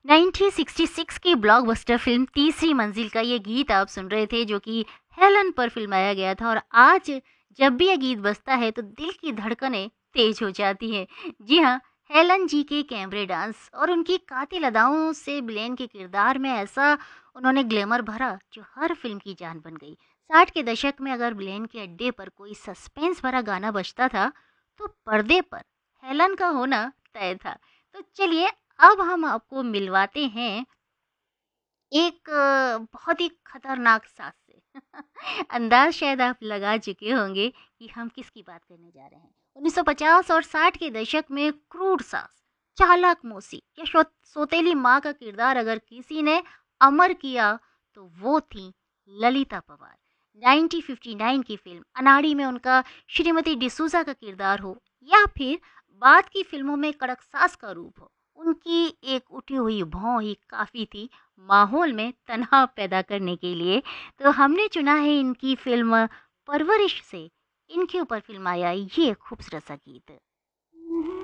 1966 की blockbuster film तीसरी मंजिल का ये गीत आप सुन रहे थे, जो कि हेलन पर फिल्माया गया था। और आज जब भी ये गीत बजता है तो दिल की धड़कनें तेज हो जाती हैं। जी हाँ, हेलन जी के कैमरे डांस और उनकी कातिल अदाओं से ब्लेन के किरदार में ऐसा उन्होंने ग्लैमर भरा जो हर फिल्म की जान बन गई। 60 के दशक में अगर ब्लेन के अड्डे पर कोई सस्पेंस भरा गाना बजता था तो पर्दे पर हेलन का होना तय था। तो चलिए, अब हम आपको मिलवाते हैं एक बहुत ही खतरनाक सास से। अंदाज शायद आप लगा चुके होंगे कि हम किसकी बात करने जा रहे हैं। 1950 और 60 के दशक में क्रूर सास, चालाक मौसी या सौतेली माँ का किरदार अगर किसी ने अमर किया तो वो थी ललिता पवार। 1959 की फिल्म अनाड़ी में उनका श्रीमती डिसूजा का किरदार हो या फिर बाद की फिल्मों में कड़क सास का रूप हो, उनकी एक उठी हुई भौं ही काफी थी माहौल में तनाव पैदा करने के लिए। तो हमने चुना है इनकी फिल्म परवरिश से इनके ऊपर फिल्माया ये खूबसूरत सा गीत।